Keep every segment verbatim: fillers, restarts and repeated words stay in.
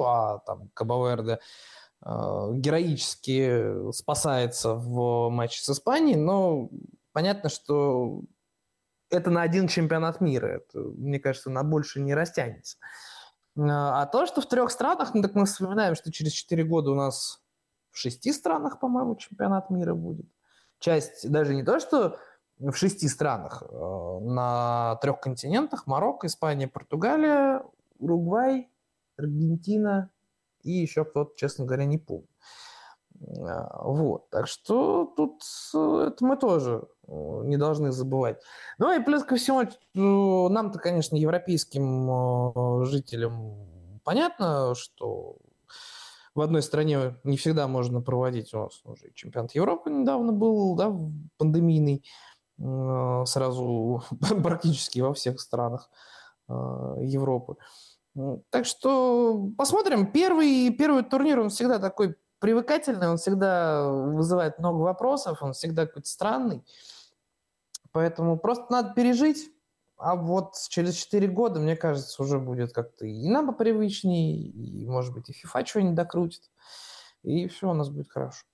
хорошо, а там Кабо-Верде э, героически спасается в матче с Испанией, но понятно, что это на один чемпионат мира. Это, мне кажется, на больше не растянется. А то, что в трех странах, ну так мы вспоминаем, что через четыре года у нас в шести странах, по-моему, чемпионат мира будет. Часть, даже не то, что в шести странах, на трех континентах: Марокко, Испания, Португалия, Уругвай, Аргентина и еще кто-то, честно говоря, не помню. Вот, так что тут это мы тоже не должны забывать. Ну и плюс ко всему, нам-то, конечно, европейским жителям понятно, что в одной стране не всегда можно проводить. У нас уже чемпионат Европы недавно был, да, пандемийный, сразу практически во всех странах Европы. Так что посмотрим. Первый, первый турнир, он всегда такой привыкательный, он всегда вызывает много вопросов, он всегда какой-то странный. Поэтому просто надо пережить. А вот через четыре года, мне кажется, уже будет как-то и нам попривычнее, и, может быть, и FIFA что-нибудь докрутит. И все у нас будет хорошо.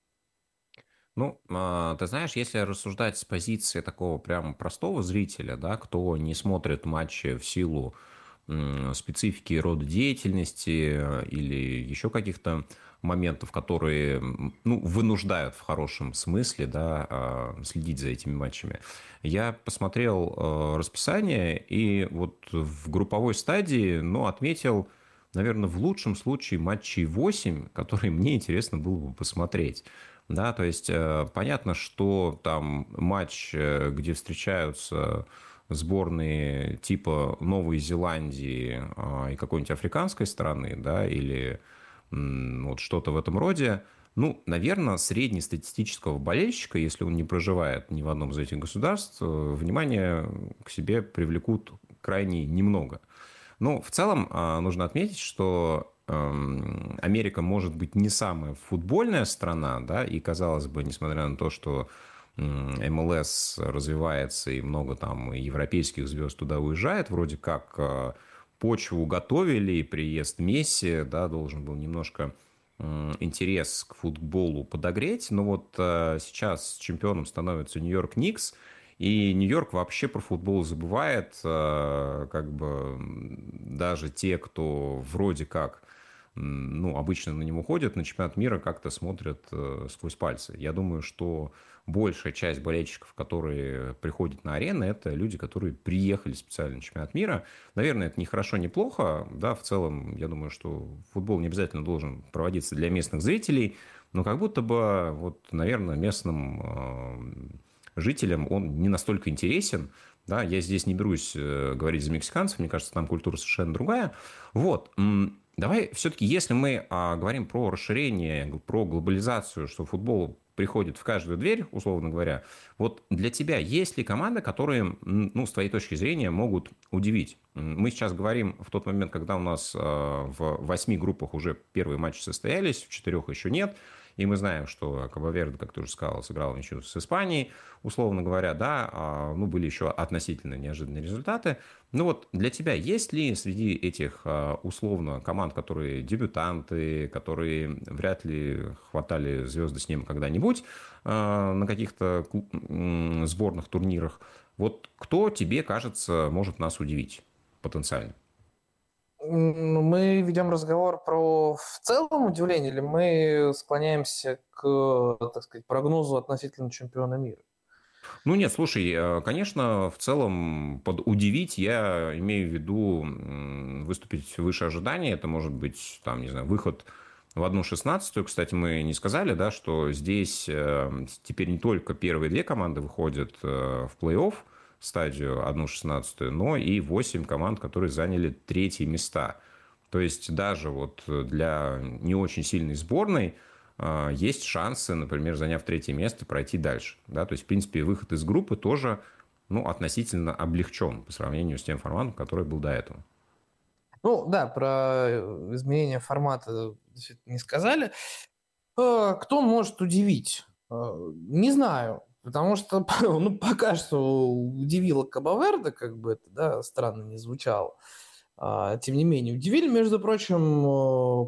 Ну, ты знаешь, если рассуждать с позиции такого прям простого зрителя, да, кто не смотрит матчи в силу специфики рода деятельности или еще каких-то моментов, которые, ну, вынуждают в хорошем смысле, да, следить за этими матчами. Я посмотрел расписание и вот в групповой стадии, ну, отметил, наверное, в лучшем случае матчей восемь, которые мне интересно было бы посмотреть. Да, то есть понятно, что там матч, где встречаются сборные типа Новой Зеландии и какой-нибудь африканской страны, да, или вот что-то в этом роде, ну, наверное, среднестатистического болельщика, если он не проживает ни в одном из этих государств, внимание к себе привлекут крайне немного. Но в целом нужно отметить, что Америка может быть не самая футбольная страна, да, и, казалось бы, несмотря на то, что эм эл эс развивается и много там европейских звезд туда уезжает, вроде как почву готовили, и приезд Месси, да, должен был немножко интерес к футболу подогреть, но вот сейчас чемпионом становится Нью-Йорк Никс, и Нью-Йорк вообще про футбол забывает, как бы даже те, кто вроде как, ну, обычно на него ходят, на чемпионат мира как-то смотрят сквозь пальцы. Я думаю, что большая часть болельщиков, которые приходят на арены, это люди, которые приехали специально на чемпионат мира. Наверное, это не хорошо, не плохо. Да, в целом, я думаю, что футбол не обязательно должен проводиться для местных зрителей, но как будто бы, вот, наверное, местным жителям он не настолько интересен. Да, я здесь не берусь говорить за мексиканцев, мне кажется, там культура совершенно другая. Вот. Давай все-таки, если мы а, говорим про расширение, про глобализацию, что футбол приходит в каждую дверь, условно говоря, вот для тебя есть ли команды, которые, ну, с твоей точки зрения, могут удивить? Мы сейчас говорим в тот момент, когда у нас а, в восьми группах уже первые матчи состоялись, в четырех еще нет, и мы знаем, что Кабо-Верде, как ты уже сказал, сыграл ничью с Испанией, условно говоря, да, а, ну, были еще относительно неожиданные результаты. Ну вот для тебя есть ли среди этих условно команд, которые дебютанты, которые вряд ли хватали звезды с ним когда-нибудь на каких-то сборных турнирах, вот кто тебе кажется может нас удивить потенциально? Мы ведем разговор про в целом удивление, или мы склоняемся к, так сказать, прогнозу относительно чемпиона мира? Ну нет, слушай, конечно, в целом под удивить я имею в виду выступить выше ожиданий. Это может быть, там, не знаю, выход в одну шестнадцатую. Кстати, мы не сказали, да, что здесь теперь не только первые две команды выходят в плей-офф, стадию одну шестнадцатую, но и восемь команд, которые заняли третьи места. То есть даже вот для не очень сильной сборной есть шансы, например, заняв третье место, пройти дальше. Да? То есть, в принципе, выход из группы тоже, ну, относительно облегчен по сравнению с тем форматом, который был до этого. Ну да, про изменение формата действительно не сказали. Кто может удивить? Не знаю. Потому что, ну, пока что удивило Кабо-Верде, как бы это, да, странно не звучало. Тем не менее, удивили, между прочим,